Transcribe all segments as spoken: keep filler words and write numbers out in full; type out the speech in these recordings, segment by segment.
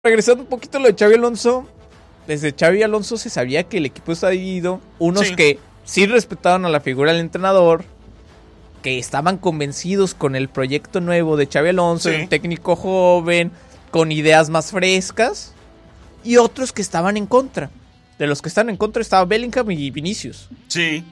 regresando un poquito a lo de Xabi Alonso, desde Xabi Alonso se sabía que el equipo está dividido. Unos sí. que sí respetaban a la figura del entrenador, que estaban convencidos con el proyecto nuevo de Xabi Alonso, sí. un técnico joven, con ideas más frescas, y otros que estaban en contra. De los que están en contra estaba Bellingham y Vinicius. Sí.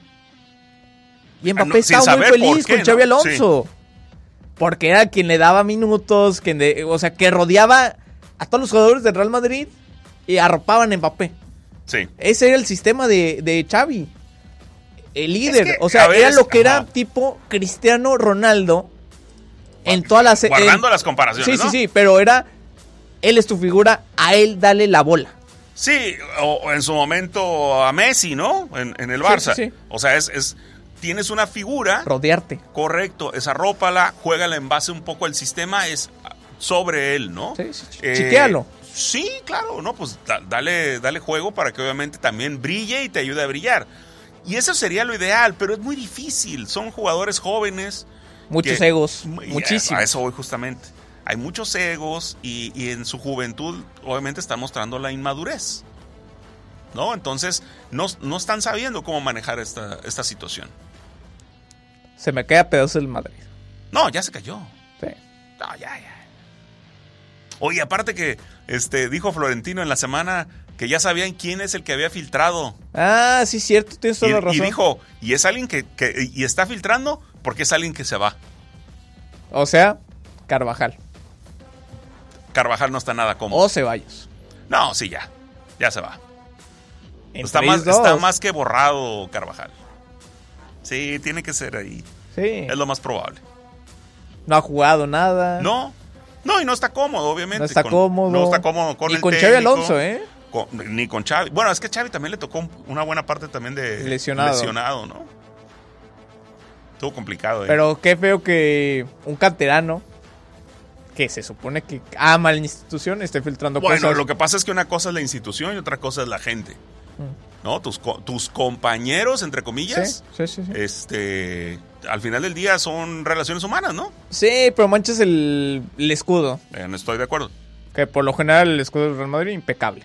Y Mbappé ah, no, estaba muy feliz qué, con Xabi ¿no? Alonso. Sí. Porque era quien le daba minutos, quien de, o sea, que rodeaba a todos los jugadores del Real Madrid y arropaban a Mbappé. Sí. Ese era el sistema de, de Xavi. El líder. Es que, o sea, ver, era lo que ajá. era tipo Cristiano Ronaldo en todas las... Guardando en, las comparaciones, Sí, ¿no? sí, sí, pero era... Él es tu figura, a él dale la bola. Sí, o, o en su momento a Messi, ¿no? En, en el Barça. Sí, sí, sí. O sea, es, es... Tienes una figura... Rodearte. Correcto, esa rópala, juégala en base un poco al sistema, es sobre él, ¿no? Sí, sí, eh, chiquéalo. Sí, claro, ¿no? Pues da, dale, dale juego para que obviamente también brille y te ayude a brillar. Y eso sería lo ideal, pero es muy difícil. Son jugadores jóvenes. Muchos que, egos, muchísimos. A eso voy justamente. Hay muchos egos y, y en su juventud obviamente están mostrando la inmadurez, ¿no? Entonces no, no están sabiendo cómo manejar esta, esta situación. Se me cae a pedazos el Madrid. No, ya se cayó. Sí. No, ya, ya. Oye, aparte que este dijo Florentino en la semana que ya sabían quién es el que había filtrado. Ah, sí, cierto, tienes toda y, la razón. Y dijo, y es alguien que, que y está filtrando porque es alguien que se va. O sea, Carvajal. Carvajal no está nada cómodo. O Ceballos. No, sí, ya. Ya se va. Está más, está más que borrado Carvajal. Sí, tiene que ser ahí. Sí. Es lo más probable. No ha jugado nada. No. No, y no está cómodo, obviamente. No está con, cómodo. No está cómodo con y el con técnico. Xabi Alonso, ¿eh? Con, ni con Xavi. Bueno, es que Xavi también le tocó una buena parte también de lesionado. lesionado, ¿no? Estuvo complicado. ¿eh? Pero qué feo que un canterano que se supone que ama la institución esté filtrando bueno, cosas. Bueno, lo que pasa es que una cosa es la institución y otra cosa es la gente. Mm. ¿No? Tus, tus compañeros, entre comillas, sí, sí, sí, sí. este, al final del día son relaciones humanas, ¿no? Sí, pero manchas el, el escudo. Eh, no estoy de acuerdo. Que por lo general el escudo del Real Madrid impecable.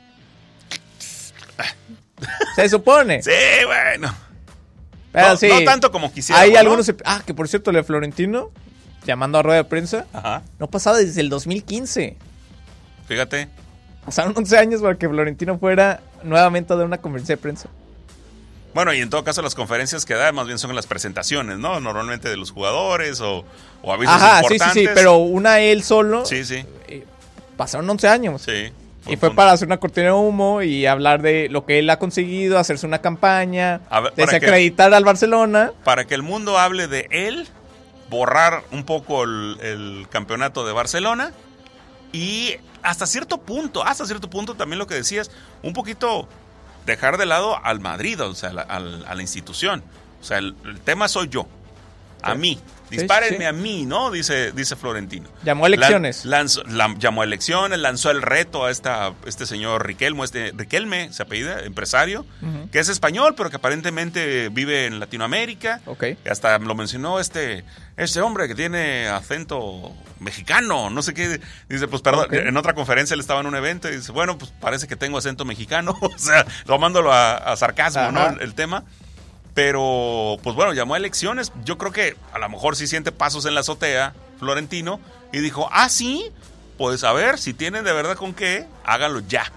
Se supone. Sí, bueno. Pero no, sí, no tanto como quisiera. Hay ¿no? algunos... Ah, que por cierto, el Florentino, llamando a rueda de prensa, Ajá. no pasaba desde el dos mil quince. Fíjate. Pasaron once años para que Florentino fuera nuevamente a dar una conferencia de prensa. Bueno, y en todo caso las conferencias que da más bien son las presentaciones, ¿no? Normalmente de los jugadores o, o avisos Ajá, importantes. sí, sí, sí, pero una él solo. Sí, sí. Eh, pasaron once años. Sí. Y fue para hacer una cortina de humo y hablar de lo que él ha conseguido, hacerse una campaña, ver, desacreditar que, al Barcelona. Para que el mundo hable de él, borrar un poco el, el campeonato de Barcelona y hasta cierto punto, hasta cierto punto también lo que decías, un poquito dejar de lado al Madrid, o sea, a la, a la institución. O sea, el, el tema soy yo, a sí. mí. Dispárenme sí, sí. a mí, ¿no? Dice, dice Florentino. Llamó a elecciones. Lan, lanzó, la, llamó a elecciones, lanzó el reto a esta, este señor Riquelme, este, Riquelme, se apellida, empresario, uh-huh. que es español, pero que aparentemente vive en Latinoamérica. Okay. Y hasta lo mencionó este, este hombre que tiene acento mexicano, no sé qué. Dice, pues perdón, okay. en otra conferencia él estaba en un evento y dice, bueno, pues parece que tengo acento mexicano. O sea, tomándolo a, a sarcasmo, Ajá. ¿no? El, el tema. Pero, pues bueno, llamó a elecciones. Yo creo que a lo mejor sí siente pasos en la azotea, Florentino, y dijo, ah, sí, pues a ver, si tienen de verdad con qué, háganlo ya.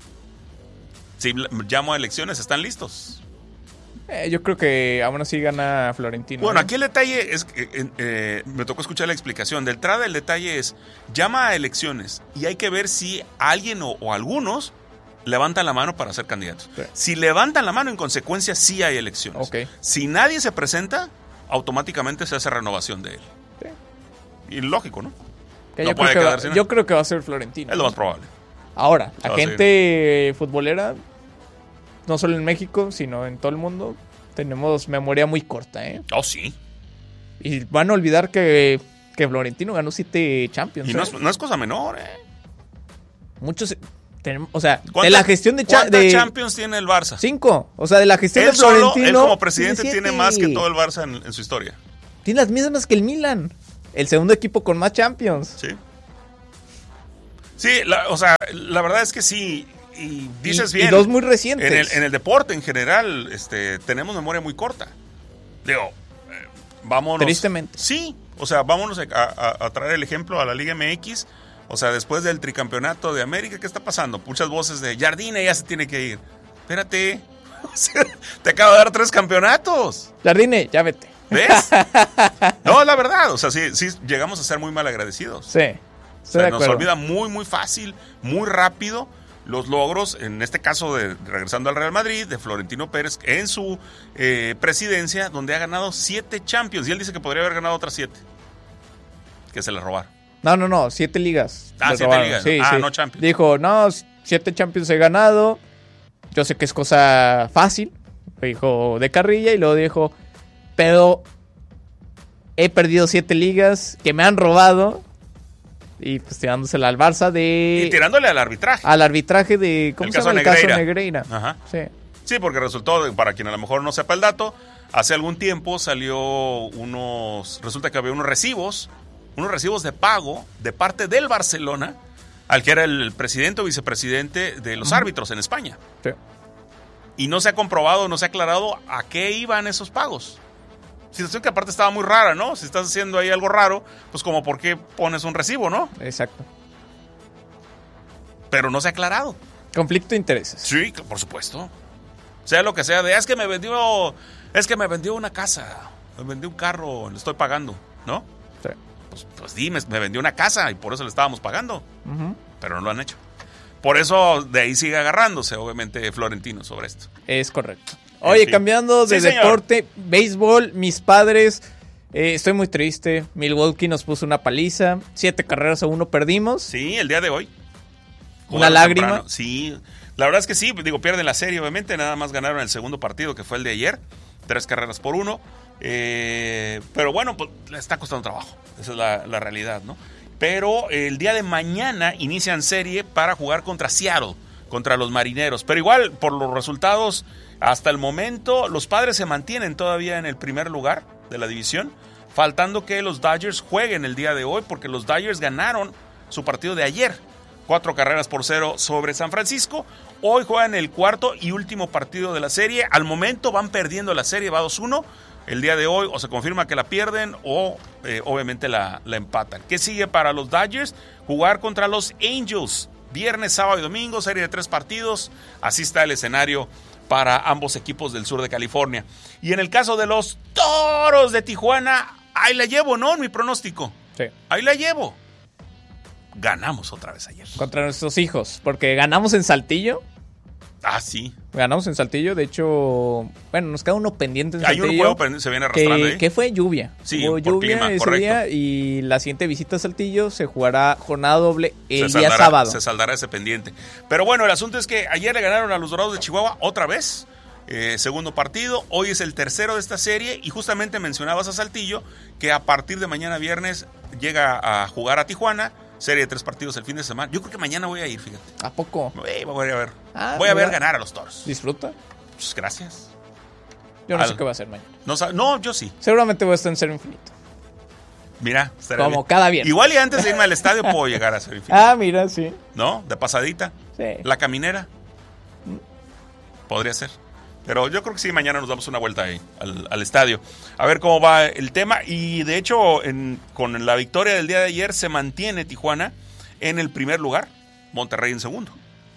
Si llamo a elecciones, ¿están listos? Eh, yo creo que aún así gana Florentino. Bueno, ¿eh? aquí el detalle es que eh, eh, me tocó escuchar la explicación. De entrada, el detalle es, llama a elecciones y hay que ver si alguien o, o algunos levantan la mano para ser candidatos. Sí. Si levantan la mano, en consecuencia, sí hay elecciones. Okay. Si nadie se presenta, automáticamente se hace renovación de él. Sí. Y lógico, ¿no? Que no yo, puede creo que quedarse va, yo creo que va a ser Florentino. Es lo más probable. Ahora, la gente futbolera, no solo en México, sino en todo el mundo, tenemos memoria muy corta, ¿eh? Oh, sí. Y van a olvidar que, que Florentino ganó siete Champions. Y no es, no es cosa menor, ¿eh? Muchos... O sea, de la gestión de... ¿Cuántas de, Champions tiene el Barça? Cinco. O sea, de la gestión él de Florentino... Solo, él como presidente tiene, tiene más que todo el Barça en, en su historia. Tiene las mismas que el Milan. El segundo equipo con más Champions. Sí. Sí, la, o sea, la verdad es que sí. Y dices y, bien. Y dos muy recientes. En el, en el deporte en general, este, tenemos memoria muy corta. Digo, eh, vámonos. Tristemente. Sí, o sea, vámonos a, a, a traer el ejemplo a la Liga M X. O sea, después del tricampeonato de América, ¿qué está pasando? Muchas voces de Jardine ya se tiene que ir. Espérate. O sea, te acabo de dar tres campeonatos. Jardine, ya vete. ¿Ves? No, la verdad. O sea, sí, sí llegamos a ser muy mal agradecidos. Sí. O sea, nos olvida muy, muy fácil, muy rápido los logros, en este caso de regresando al Real Madrid, de Florentino Pérez en su eh, presidencia, donde ha ganado siete Champions. Y él dice que podría haber ganado otras siete, que se le robaron. No, no, no, siete ligas. Ah, siete robaron. ligas. Sí, ah, sí. no Champions. Dijo, no, siete Champions he ganado. Yo sé que es cosa fácil. Dijo de carrilla y luego dijo, pero he perdido siete ligas que me han robado. Y pues tirándosela al Barça de... Y tirándole al arbitraje. Al arbitraje de... ¿Cómo el se caso llama? Negreira. El caso Negreira. Ajá. Sí. Sí, porque resultó, para quien a lo mejor no sepa el dato, hace algún tiempo salió unos... Resulta que había unos recibos, unos recibos de pago de parte del Barcelona, al que era el presidente o vicepresidente de los uh-huh. árbitros en España. Sí. Y no se ha comprobado, no se ha aclarado a qué iban esos pagos. Situación que aparte estaba muy rara, ¿no? Si estás haciendo ahí algo raro, pues como por qué pones un recibo, ¿no? Exacto. Pero no se ha aclarado. Conflicto de intereses. Sí, por supuesto. Sea lo que sea, de es que me vendió, es que me vendió una casa, me vendió un carro, le estoy pagando, ¿no? Sí. Pues, pues dime, me vendió una casa y por eso le estábamos pagando. Uh-huh. Pero no lo han hecho. Por eso de ahí sigue agarrándose, obviamente, Florentino sobre esto. Es correcto. Oye, fin. cambiando de sí, deporte, béisbol, mis padres, eh, estoy muy triste. Milwaukee nos puso una paliza, siete carreras a uno perdimos. Sí, el día de hoy. Una lágrima. Temprano. Sí, la verdad es que sí, digo, pierden la serie, obviamente, nada más ganaron el segundo partido, que fue el de ayer, tres carreras por uno. Eh, pero bueno, pues le está costando trabajo, esa es la, la realidad, ¿no? Pero el día de mañana inician serie para jugar contra Seattle, contra los Marineros. Pero igual, por los resultados, hasta el momento, los Padres se mantienen todavía en el primer lugar de la división, faltando que los Dodgers jueguen el día de hoy, porque los Dodgers ganaron su partido de ayer, cuatro carreras por cero sobre San Francisco. Hoy juegan el cuarto y último partido de la serie. Al momento van perdiendo la serie, va dos uno. El día de hoy o se confirma que la pierden o eh, obviamente la, la empatan. ¿Qué sigue para los Dodgers? Jugar contra los Angels. Viernes, sábado y domingo, serie de tres partidos. Así está el escenario para ambos equipos del sur de California. Y en el caso de los Toros de Tijuana, ahí la llevo, ¿no? En mi pronóstico. Sí. Ahí la llevo. Ganamos otra vez ayer. Contra nuestros hijos, porque ganamos en Saltillo. Ah, sí. Ganamos en Saltillo, de hecho, bueno, nos queda uno pendiente en Hay Saltillo. un juego pendiente, se viene arrastrando que, ahí. que fue lluvia. Sí, Hubo por lluvia clima, ese correcto. día y la siguiente visita a Saltillo se jugará jornada doble el se día saldará, sábado. Se saldará ese pendiente. Pero bueno, el asunto es que ayer le ganaron a los Dorados de Chihuahua otra vez. Eh, segundo partido, hoy es el tercero de esta serie y justamente mencionabas a Saltillo que a partir de mañana viernes llega a jugar a Tijuana. Serie de tres partidos el fin de semana. Yo creo que mañana voy a ir, fíjate. ¿A poco? Eh, voy a ver. Ah, voy a ver mira. ganar a los Toros. ¿Disfruta? Pues gracias. Yo no Al- sé qué va a hacer mañana. No, sa- no, yo sí. Seguramente voy a estar en Cero Infinito. Mira, estaría Como bien. cada viernes. Igual y antes de irme al estadio puedo llegar a ser infinito. Ah, mira, sí. ¿No? De pasadita. Sí. La caminera. Podría ser. Pero yo creo que sí, mañana nos damos una vuelta ahí al, al estadio. A ver cómo va el tema. Y de hecho, en, con la victoria del día de ayer, se mantiene Tijuana en el primer lugar. Monterrey en segundo.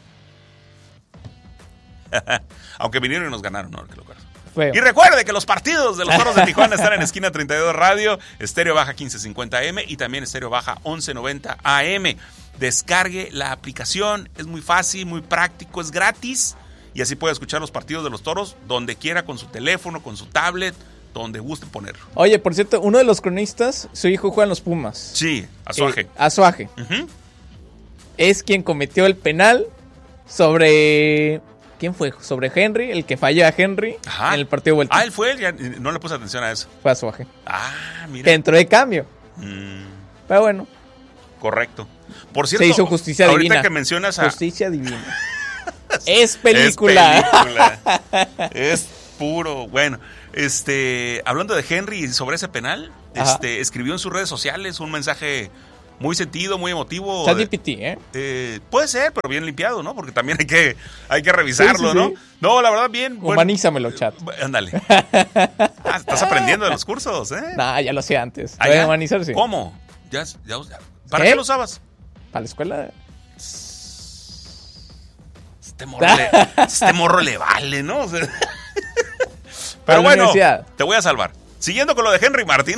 Aunque vinieron y nos ganaron, ¿no? Que lo acuerdo. Feo. Y recuerde que los partidos de los Toros de Tijuana están en Esquina treinta y dos Radio, Estéreo Baja quince cincuenta A M y también Estéreo Baja once noventa A M. Descargue la aplicación, es muy fácil, muy práctico, es gratis y así puede escuchar los partidos de los Toros donde quiera, con su teléfono, con su tablet, donde guste ponerlo. Oye, por cierto, uno de los cronistas, su hijo juega en los Pumas. Sí, Azuaje. Eh, Azuaje. Uh-huh. Es quien cometió el penal sobre... ¿Quién fue? Sobre Henry, el que falló a Henry Ajá. en el partido de vuelta. Ah, él fue, ya, no le puse atención a eso. Fue Azuaje. Ah, mira. Que entró de cambio. Mm, Pero bueno, correcto. Por cierto, se hizo justicia ahorita divina. que mencionas a... Justicia divina. Es película. Es película. Es puro. Bueno, este, hablando de Henry y sobre ese penal, Ajá. este, escribió en sus redes sociales un mensaje muy sentido, muy emotivo. ChatGPT, ¿eh? ¿eh? Puede ser, pero bien limpiado, ¿no? Porque también hay que, hay que revisarlo, sí, sí, ¿no? Sí. No, la verdad, bien. Humanízamelo, bueno, chat. Ándale. Ah, estás aprendiendo de los cursos, ¿eh? Nah, ya lo hacía antes. ¿Ah, ya? Humanizar, sí. ¿Cómo? Ya, ya, ¿Para ¿Qué? qué lo usabas? Para la escuela. Este morro, le, este morro le vale, ¿no? O sea, pero bueno, te voy a salvar. Siguiendo con lo de Henry Martin.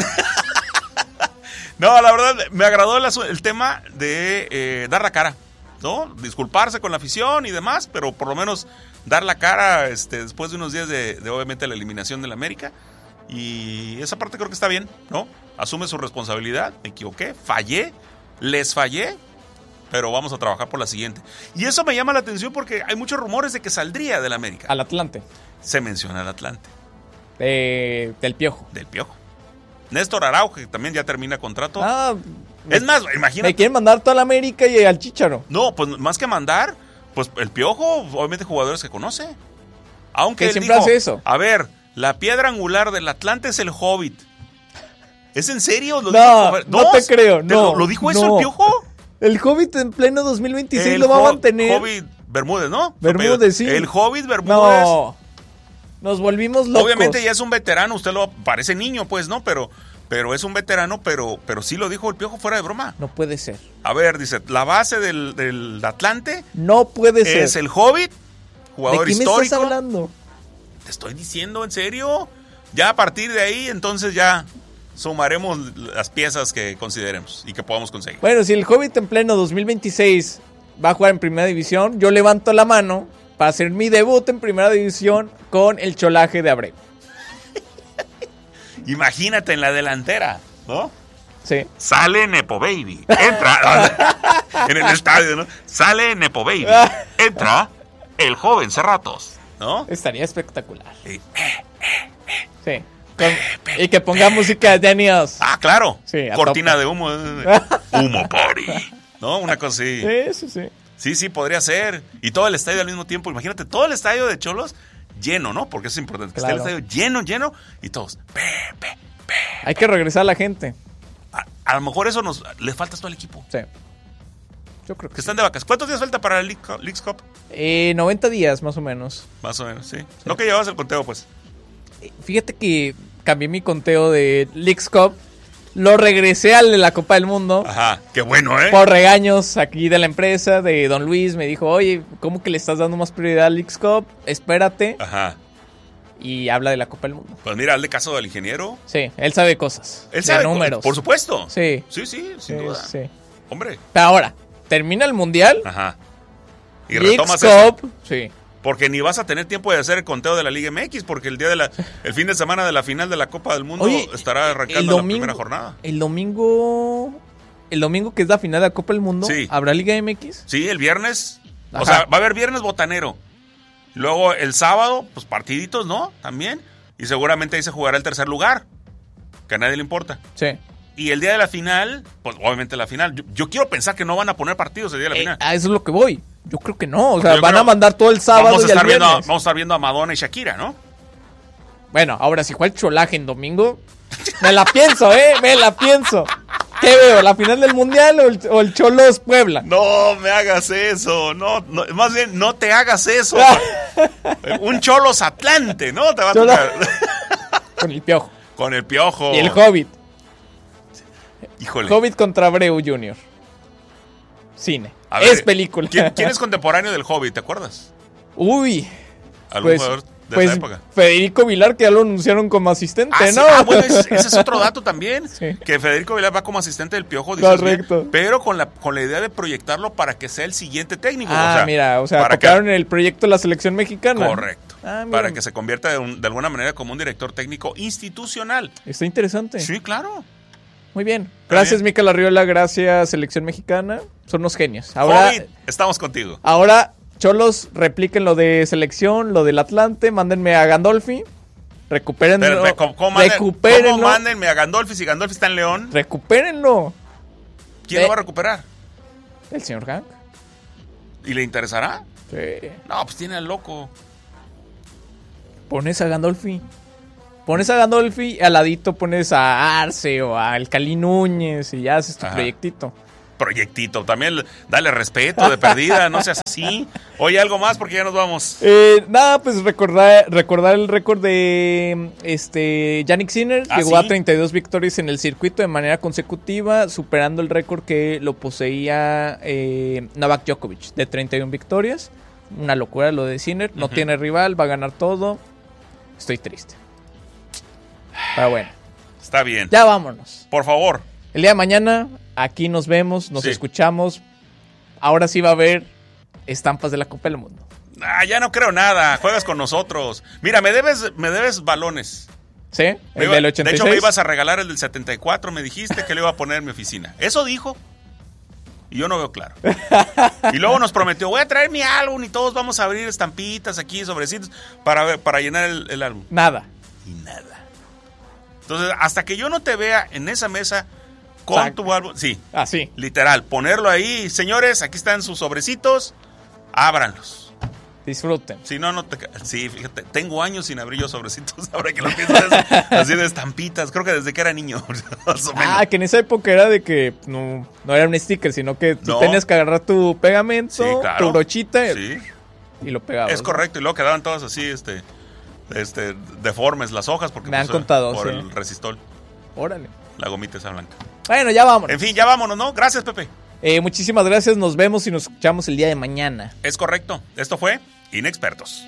No, la verdad, me agradó el, el tema de eh, dar la cara, ¿no? Disculparse con la afición y demás, pero por lo menos dar la cara este, después de unos días de, de, obviamente, la eliminación del América. Y esa parte creo que está bien, ¿no? Asume su responsabilidad, me equivoqué, fallé, les fallé, pero vamos a trabajar por la siguiente. Y eso me llama la atención porque hay muchos rumores de que saldría del América. Al Atlante. Se menciona al Atlante. Eh, del Piojo. Del Piojo. Néstor Araujo, que también ya termina contrato. Ah, es me, más, imagínate. Me quieren mandar toda la América y al Chícharo. No, pues más que mandar, pues el Piojo, obviamente jugadores que conoce. Aunque él siempre dijo, hace eso. A ver, la piedra angular del Atlante es el Hobbit. ¿Es en serio? ¿Lo no, dijo? no te creo. No, ¿Lo, ¿lo dijo eso no. el Piojo? El Hobbit en pleno dos mil veintiséis el lo va a mantener. Hobbit Bermúdez, ¿no? Bermúdez, sí. El Hobbit Bermúdez. No. Nos volvimos locos. Obviamente ya es un veterano, usted lo parece niño, pues, ¿no? Pero, pero es un veterano, pero, pero sí lo dijo el Piojo fuera de broma. No puede ser. A ver, dice, la base del, del Atlante. No puede ser. Es el Hobbit, jugador histórico. ¿De qué histórico. me estás hablando? Te estoy diciendo, ¿en serio? Ya a partir de ahí, entonces ya sumaremos las piezas que consideremos y que podamos conseguir. Bueno, si el Hobbit en pleno dos mil veintiséis va a jugar en Primera División, yo levanto la mano para hacer mi debut en Primera División con el Cholaje de Abreu. Imagínate en la delantera, ¿no? Sí. Sale Nepo Baby. Entra en el estadio, ¿no? Sale Nepo Baby. Entra el joven Cerratos, ¿no? Estaría espectacular. Sí. Eh, eh, eh. Sí. Con, y que ponga música de Daniels. Ah, claro. Sí, cortina tope. de humo. Humo party. ¿No? Una cosa así. Sí, sí, sí. Sí, sí, podría ser. Y todo el estadio al mismo tiempo. Imagínate, todo el estadio de Cholos lleno, ¿no? Porque eso es importante. Que claro. esté el estadio lleno, lleno. Y todos. Pe, pe, pe. Hay que regresar a la gente. A, a lo mejor eso nos le falta todo al equipo. Sí. Yo creo que, que sí. están de vacas. ¿Cuántos días falta para el Leagues Cup? Eh, noventa días, más o menos. Más o menos, sí. sí. No que llevabas el conteo, pues. Fíjate que cambié mi conteo de Leagues Cup. Lo regresé al de la Copa del Mundo. Ajá, qué bueno, ¿eh? Por regaños aquí de la empresa, de Don Luis. Me dijo, oye, ¿cómo que le estás dando más prioridad al Leagues Cup? Espérate. Ajá. Y habla de la Copa del Mundo. Pues mira, hazle caso al ingeniero. Sí, él sabe cosas. Él sabe números. Por supuesto. Sí. Sí, sí, sin sí, duda. Sí. Hombre. Pero ahora, termina el Mundial. Ajá. Y Leagues retomas Cup. eso. Sí. Porque ni vas a tener tiempo de hacer el conteo de la Liga M X, porque el día de la, el fin de semana de la final de la Copa del Mundo Oye, estará arrancando domingo, la primera jornada. El domingo, el domingo que es la final de la Copa del Mundo, sí. ¿habrá Liga M X? Sí, el viernes. Ajá. O sea, va a haber viernes botanero. Luego el sábado, pues partiditos, ¿no? También. Y seguramente ahí se jugará el tercer lugar, que a nadie le importa. Sí. Y el día de la final, pues obviamente la final. Yo, yo quiero pensar que no van a poner partidos el día de la eh, final. A eso es lo que voy. Yo creo que no. O sea, Yo van creo, a mandar todo el sábado vamos a y estar el viendo, viernes. Vamos a estar viendo a Madonna y Shakira, ¿no? Bueno, ahora si juega el Cholaje en domingo, me la pienso, ¿eh? Me la pienso. ¿Qué veo? ¿La final del Mundial o el, o el Cholos Puebla? No me hagas eso. No, no, más bien, no te hagas eso. Un Cholos Atlante, ¿no? Te va a Cholo... tocar. Con el Piojo. Con el Piojo. Y el Hobbit. Híjole. Hobbit contra Abreu junior Cine. A ver, es película. ¿quién, ¿Quién es contemporáneo del Hobbit? ¿Te acuerdas? Uy. ¿Algún pues, jugador de pues, esa época? Federico Vilar, que ya lo anunciaron como asistente, ah, ¿no? Sí. Ah, bueno, ese, ese es otro dato también. Sí. Que Federico Vilar va como asistente del Piojo. Correcto. Bien, pero con la, con la idea de proyectarlo para que sea el siguiente técnico. Ah, o sea, mira, o sea, para copiaron que... el proyecto de la selección mexicana. Correcto. Ah, para que se convierta de, un, de alguna manera como un director técnico institucional. Está interesante. Sí, claro. Muy bien. Gracias, Mikel Arriola. Gracias, selección mexicana. Son unos genios. Ahora, Hobbit, estamos contigo. Ahora, Cholos, repliquen lo de selección, lo del Atlante. Mándenme a Gandolfi. Recupérenlo. Pero, ¿cómo, cómo, manden, recupérenlo. ¿Cómo mándenme a Gandolfi si Gandolfi está en León? Recupérenlo. ¿Quién eh, lo va a recuperar? El señor Hank. ¿Y le interesará? Sí. No, pues tiene al loco. Pones a Gandolfi. Pones a Gandolfi y al ladito pones a Arce o a Alcalí Núñez y ya haces tu Ajá. proyectito. proyectito. También dale respeto de perdida, no seas así. Oye, algo más porque ya nos vamos. Eh, nada, pues recordar, recordar el récord de este Jannik Sinner. ¿Ah, llegó sí? a treinta y dos victorias en el circuito de manera consecutiva, superando el récord que lo poseía eh, Novak Djokovic de treinta y una victorias. Una locura lo de Sinner. No Uh-huh. tiene rival, va a ganar todo. Estoy triste. Pero bueno. Está bien. Ya vámonos. Por favor. El día de mañana, aquí nos vemos, nos Sí. escuchamos. Ahora sí va a haber estampas de la Copa del Mundo. Ah, ya no creo nada. Juegas con nosotros. Mira, me debes, me debes balones. ¿Sí? Me El iba- del ochenta y seis. De hecho, me ibas a regalar el del setenta y cuatro. Me dijiste que le iba a poner en mi oficina. Eso dijo. Y yo no veo claro. Y luego nos prometió, voy a traer mi álbum y todos vamos a abrir estampitas aquí, sobrecitos, para, ver- para llenar el, el álbum. Nada. Y nada. Entonces, hasta que yo no te vea en esa mesa con Exacto. tu álbum, sí, Así. literal, ponerlo ahí, señores, aquí están sus sobrecitos, ábranlos. Disfruten. Si no, no te... ca- Sí, fíjate, tengo años sin abrir yo sobrecitos, ahora que lo piensas, así de estampitas, creo que desde que era niño, más o menos. Ah, que en esa época era de que no, no era un sticker, sino que tú No. tenías que agarrar tu pegamento, Sí, claro. tu brochita Sí, y lo pegabas. es ¿no? correcto, y luego quedaban todas así, este, este, deformes las hojas, porque Me han pues, contado, por sí. el resistol, Órale. la gomita esa blanca. Bueno, ya vámonos. En fin, ya vámonos, ¿no? Gracias, Pepe. Eh, muchísimas gracias. Nos vemos y nos escuchamos el día de mañana. Es correcto. Esto fue Inexpertos.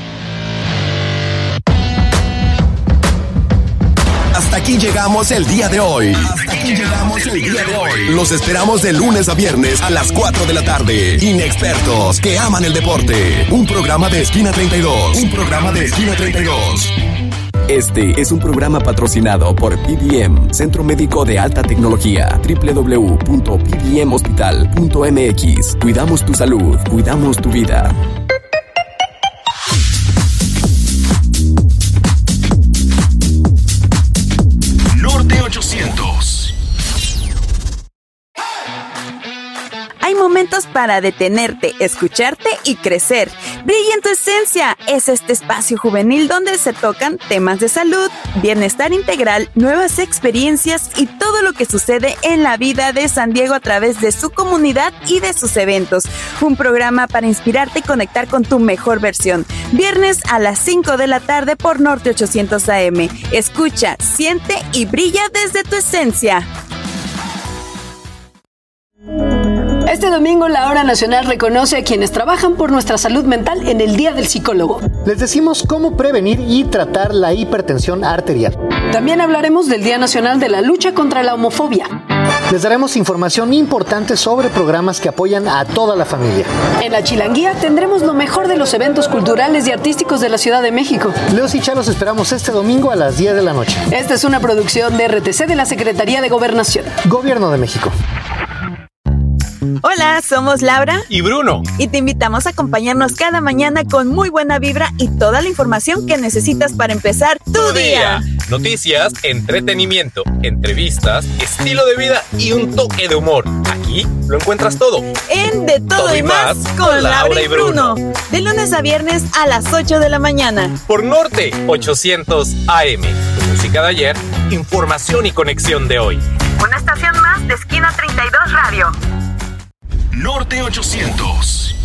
Hasta aquí llegamos el día de hoy. Hasta aquí llegamos el día de hoy. Los esperamos de lunes a viernes a las cuatro de la tarde. Inexpertos que aman el deporte. Un programa de Esquina treinta y dos. Un programa de Esquina treinta y dos. Este es un programa patrocinado por P B M, Centro Médico de Alta Tecnología. doble u doble u doble u punto p b m hospital punto m x. Cuidamos tu salud, cuidamos tu vida. Norte ochocientos. Hay momentos para detenerte, escucharte y crecer. Brilla en tu esencia. Es este espacio juvenil donde se tocan temas de salud, bienestar integral, nuevas experiencias y todo lo que sucede en la vida de San Diego a través de su comunidad y de sus eventos. Un programa para inspirarte y conectar con tu mejor versión. Viernes a las cinco de la tarde por Norte ochocientos A M. Escucha, siente y brilla desde tu esencia. Este domingo la Hora Nacional reconoce a quienes trabajan por nuestra salud mental en el Día del Psicólogo. Les decimos cómo prevenir y tratar la hipertensión arterial. También hablaremos del Día Nacional de la Lucha contra la Homofobia. Les daremos información importante sobre programas que apoyan a toda la familia. En la Chilanguía tendremos lo mejor de los eventos culturales y artísticos de la Ciudad de México. Leos y Chá los esperamos este domingo a las diez de la noche. Esta es una producción de R T C de la Secretaría de Gobernación. Gobierno de México. Hola, somos Laura y Bruno. y te invitamos a acompañarnos cada mañana con muy buena vibra y toda la información que necesitas para empezar tu día. Noticias, entretenimiento, entrevistas, estilo de vida y un toque de humor. Aquí lo encuentras todo. En De Todo, Todo y y Más Más con Laura y Bruno. De lunes a viernes a las ocho de la mañana. Por Norte ochocientos A M. Música de ayer, información y conexión de hoy. Una estación más de Esquina treinta y dos Radio. Norte ochocientos.